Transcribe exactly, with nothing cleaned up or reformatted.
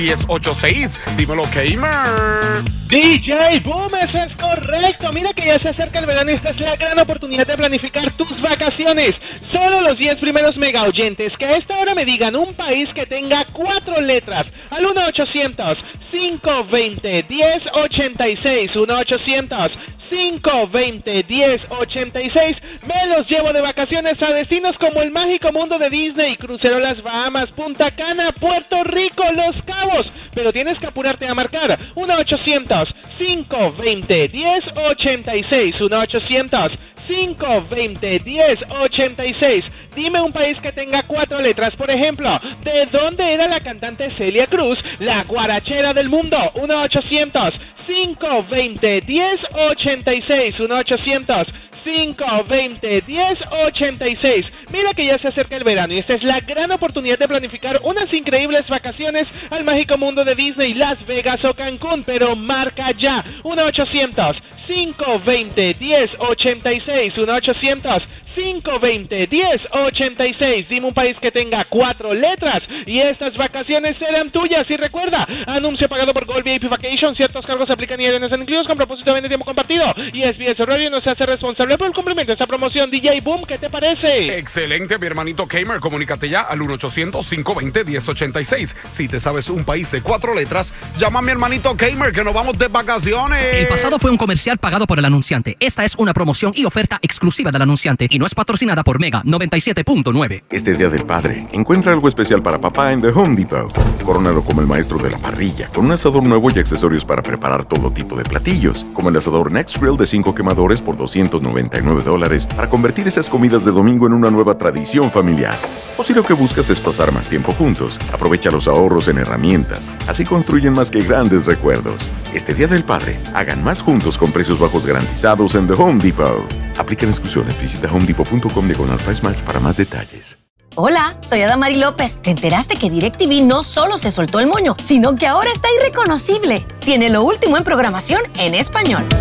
diez ochenta y seis. Dímelo, Gamer. D J Boom, eso es correcto. Mira que ya se acerca el verano y esta es la gran oportunidad de planificar tus vacaciones. Solo los diez primeros mega oyentes que a esta hora me digan un país que tenga cuatro letras al uno ochocientos, cinco veinte, diez ochenta y seis, uno ochocientos, cinco veinte, diez ochenta y seis. Me los llevo de vacaciones a destinos como el mágico mundo de Disney, Crucerolas Bahamas, Punta Cana, Puerto Rico, Los Cabos. Pero tienes que apurarte a marcar uno ochocientos, cinco veinte, diez ochenta y seis, uno ochocientos, cinco veinte, diez ochenta y seis. Dime un país que tenga cuatro letras, por ejemplo, ¿de dónde era la cantante Celia Cruz, la guarachera del mundo? uno ochocientos, cinco veinte, diez ochenta y seis, uno ochocientos, cinco veinte, diez ochenta y seis. Mira que ya se acerca el verano y esta es la gran oportunidad de planificar unas increíbles vacaciones al mágico mundo de Disney, Las Vegas o Cancún, pero marca ya uno ochocientos, cinco veinte, diez ochenta y seis, uno ochocientos, cinco veinte, diez ochenta y seis. Dime un país que tenga cuatro letras y estas vacaciones serán tuyas. Y recuerda, anuncio pagado por Gold V I P Vacation. Ciertos cargos se aplican y no están incluidos con propósito de tiempo compartido. Y S B S Radio no se hace responsable por el cumplimiento de esta promoción. D J Boom, ¿qué te parece? Excelente, mi hermanito Gamer. Comunícate ya al uno ochocientos, cinco veinte, diez ochenta y seis. Si te sabes un país de cuatro letras, llama a mi hermanito Gamer que nos vamos de vacaciones. El pasado fue un comercial pagado por el anunciante. Esta es una promoción y oferta exclusiva del anunciante y no es patrocinada por Mega noventa y siete punto nueve. Este Día del Padre, encuentra algo especial para papá en The Home Depot. Corónalo como el maestro de la parrilla, con un asador nuevo y accesorios para preparar todo tipo de platillos, como el asador Next Grill de cinco quemadores por doscientos noventa y nueve dólares, para convertir esas comidas de domingo en una nueva tradición familiar. O si lo que buscas es pasar más tiempo juntos, aprovecha los ahorros en herramientas, así construyen más que grandes recuerdos. Este Día del Padre, hagan más juntos con precios bajos garantizados en The Home Depot. Aplican exclusiones, visita home depot punto com diagonal price match para más detalles. Hola, soy Adamari López. ¿Te enteraste que DirecTV no solo se soltó el moño, sino que ahora está irreconocible? Tiene lo último en programación en español.